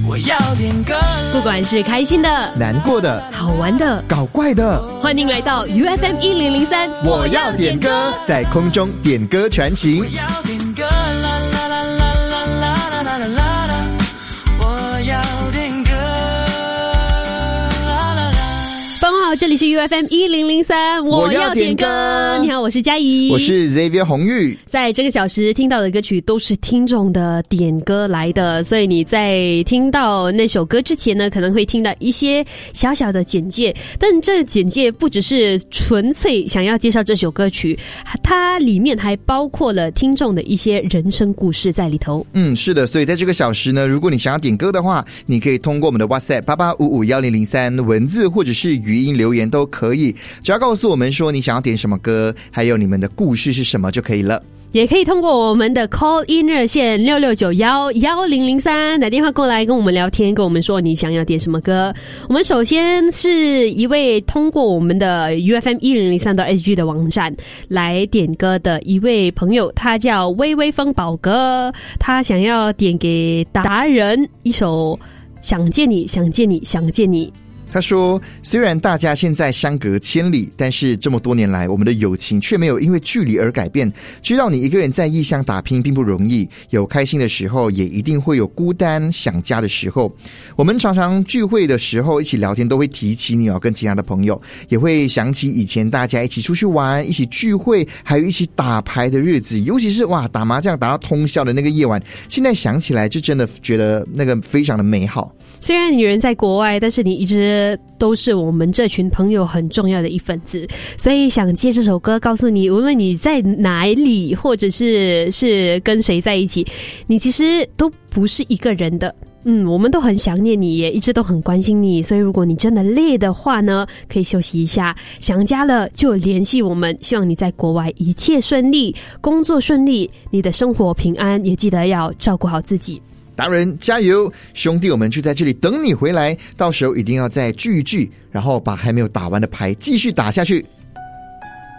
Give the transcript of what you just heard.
我要点歌， 不管是开心的、 难过的、 好玩的、 搞怪的， 欢迎来到 UFM 1003， 我要点歌，在空中点歌传情。 我要点歌，啦啦啦啦啦啦啦啦啦啦，我要点歌，啦啦啦。 傍晚好，这里是 UFM 1003，我要点歌。你好，我是佳怡， 我是 Xavier 红玉。 在这个小时听到的歌曲都是听众的点歌来的，所以你在听到那首歌之前呢，可能会听到一些小小的简介，但这简介不只是纯粹想要介绍这首歌曲，它里面还包括了听众的一些人生故事在里头。 是的，所以在这个小时呢，如果你想要点歌的话，你可以通过我们的 WhatsApp 88551003文字或者是语音留言都可以，只要告诉我们说你想要点什么歌，还有你们的故事是什么就可以了。 也可以通过我们的 call in 热线66911003打电话过来跟我们聊天，跟我们说你想要点什么歌。我们首先是一位通过我们的 UFM1003.SG 的网站来点歌的一位朋友，他叫微微风宝哥，他想要点给达人一首想见你想见你想见你。 他说，虽然大家现在相隔千里，但是这么多年来我们的友情却没有因为距离而改变。知道你一个人在异乡打拼并不容易，有开心的时候，也一定会有孤单想家的时候。我们常常聚会的时候一起聊天都会提起你跟其他的朋友，也会想起以前大家一起出去玩，一起聚会，还有一起打牌的日子，尤其是打麻将打到通宵的那个夜晚，现在想起来就真的觉得那个非常的美好。 虽然你人在国外，但是你一直都是我们这群朋友很重要的一份子，所以想借这首歌告诉你，无论你在哪里，或者是跟谁在一起，你其实都不是一个人的。我们都很想念你，也一直都很关心你，所以如果你真的累的话呢，可以休息一下，想家了就联系我们，希望你在国外一切顺利，工作顺利，你的生活平安，也记得要照顾好自己。 达人加油，兄弟我们就在这里等你回来，到时候一定要再聚一聚，然后把还没有打完的牌继续打下去。